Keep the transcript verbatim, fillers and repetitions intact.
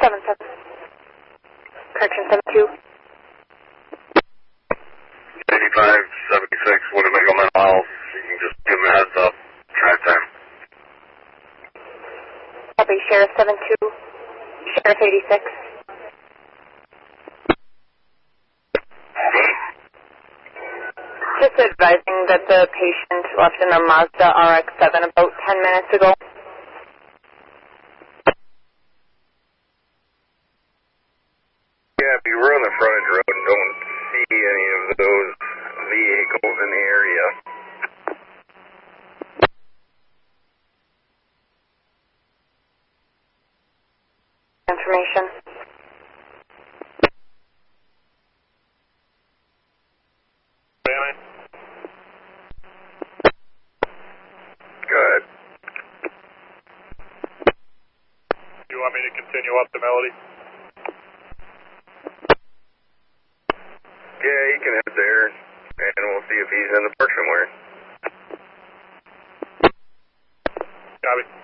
seven seven. Correction seven two. eighty-five seventy-six, Winnebago Mental Health. You can just give them a heads up. Drive time. Copy, Sheriff seven two. Sheriff eighty-six. Just advising that the patient left in a Mazda R X seven about ten minutes ago. Yeah, if you were on the frontage road and don't see any of those vehicles in the area. Information. Good. Do you want me to continue up the Melody? Yeah, he can head there, and we'll see if he's in the park somewhere. Copy.